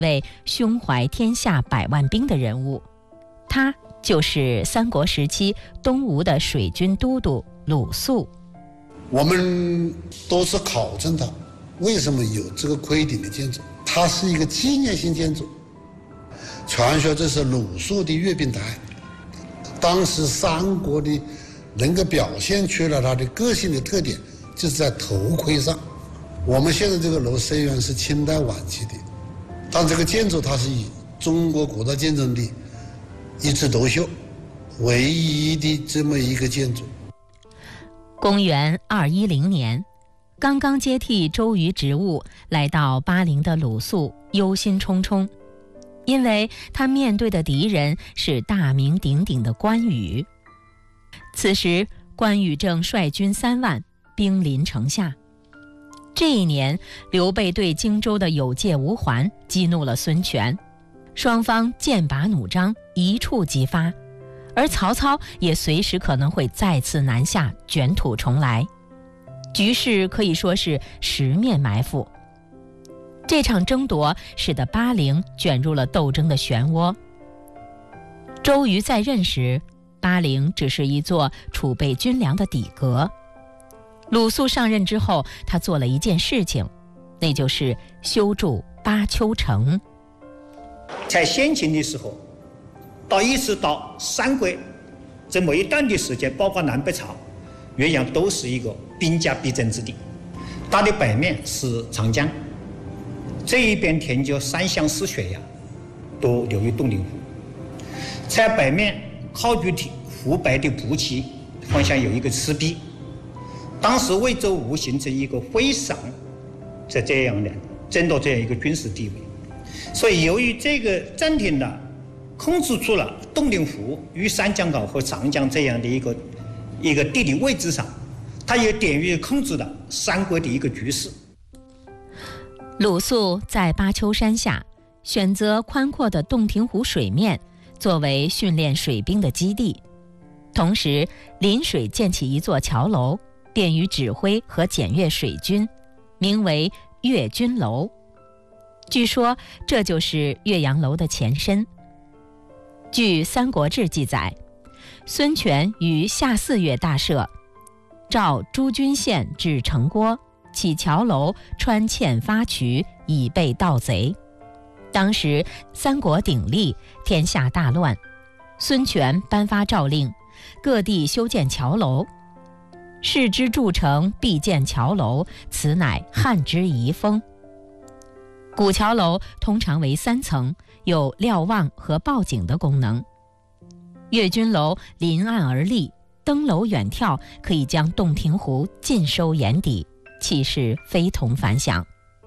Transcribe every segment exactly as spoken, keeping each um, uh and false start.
位胸怀天下百万兵的人物，他就是三国时期东吴的水军都督鲁肃。 我们都是考证他为什么有这个盔顶的建筑，它是一个纪念性建筑。传说这是鲁肃的阅兵台，当时三国的能够表现出来它的个性的特点，就是在头盔上。我们现在这个楼虽然是清代晚期的，但这个建筑它是以中国古代建筑的一枝独秀唯一的这么一个建筑。 公元二一零年，刚刚接替周瑜职务来到巴陵的鲁肃忧心忡忡，因为他面对的敌人是大名鼎鼎的关羽。此时关羽正率军三万兵临城下。这一年，刘备对荆州的有界无还激怒了孙权，双方剑拔弩张，一触即发，而曹操也随时可能会再次南下，卷土重来，局势可以说是十面埋伏。这场争夺使得巴陵卷入了斗争的漩涡。周瑜在任时，巴陵只是一座储备军粮的底阁。鲁肃上任之后，他做了一件事情，那就是修筑巴丘城。 在先秦的时候，到一直到三国这么一段的时间，包括南北朝，岳阳都是一个兵家必争之地。它的北面是长江，这一边填就三湘四水呀，都流于洞庭湖。在北面靠近湖北的补齐方向有一个赤壁，当时魏周吴形成一个非常在这样的争夺这样一个军事地位。所以由于这个暂停的控制住了洞庭湖与三江口和长江这样的一个一个地理位置上，它也典于控制了三国的一个局势。 鲁肃在巴丘山下选择宽阔的洞庭湖水面作为训练水兵的基地，同时临水建起一座桥楼，便于指挥和检阅水军，名为阅军楼。据说这就是岳阳楼的前身。据《三国志》记载，孙权于夏四月大赦，召诸军县至城郭，起桥楼，穿堑发渠，以备盗贼。当时三国鼎立，天下大乱，孙权颁发诏令，各地修建桥楼。士之筑城，必建桥楼，此乃汉之遗风。古桥楼通常为三层，有瞭望和报警的功能。阅军楼临岸而立，登楼远眺，可以将洞庭湖尽收眼底，气势非同凡响。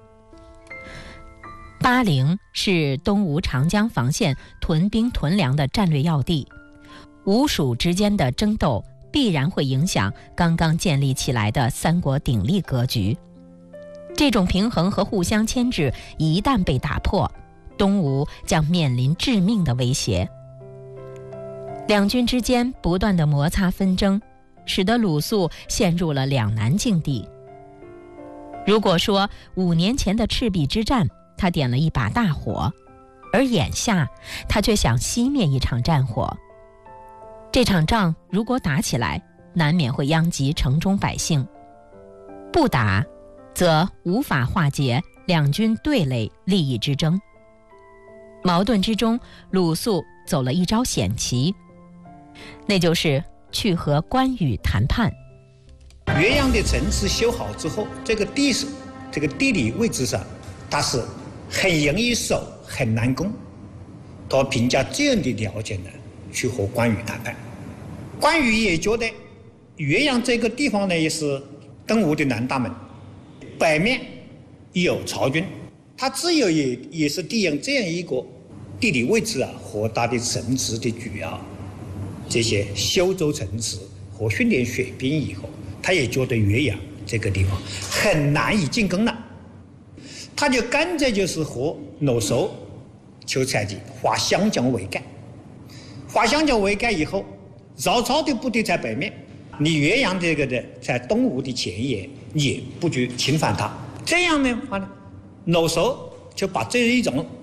巴陵是东吴长江防线屯兵屯粮的战略要地，吴蜀之间的争斗必然会影响刚刚建立起来的三国鼎立格局。这种平衡和互相牵制一旦被打破，东吴将面临致命的威胁。两军之间不断的摩擦纷争，使得鲁肃陷入了两难境地。如果说五年前的赤壁之战他点了一把大火，而眼下他却想熄灭一场战火，这场仗如果打起来，难免会殃及城中百姓；不打则无法化解两军对垒利益之争。矛盾之中，鲁肃走了一招险棋，那就是去和关羽谈判。 岳阳的城池修好之后，这个地势这个地理位置上，它是很容易守，很难攻。他凭借这样的条件呢，去和关羽谈判。关羽也觉得岳阳这个地方呢，也是东吴的南大门，北面有曹军，他只有也也是利用这样一个地理位置啊，和他的城池的主要这些修筑城池和训练水兵以后，他也觉得岳阳这个地方很难以进攻了，他就干脆就是和鲁肃、邱采集划湘江为界。划湘江为界以后，曹操的部队在北面，你岳阳这个的在东吴的前沿，也不去侵犯他。这样的话呢，鲁肃就把这一种